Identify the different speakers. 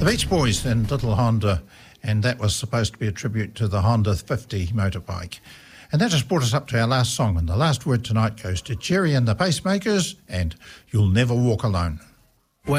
Speaker 1: The Beach Boys and Little Honda, and that was supposed to be a tribute to the Honda 50 motorbike. And that has brought us up to our last song, and the last word tonight goes to Jerry and the Pacemakers and You'll Never Walk Alone.